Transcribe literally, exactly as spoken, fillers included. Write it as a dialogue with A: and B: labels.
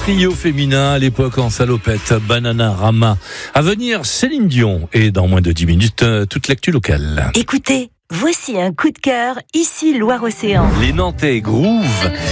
A: trio féminin à l'époque en salopette, Bananarama. À venir, Céline Dion. Et dans moins de dix minutes, toute l'actu locale.
B: Écoutez, voici un coup de cœur, ici Loire-Océan.
A: Les Nantais groove.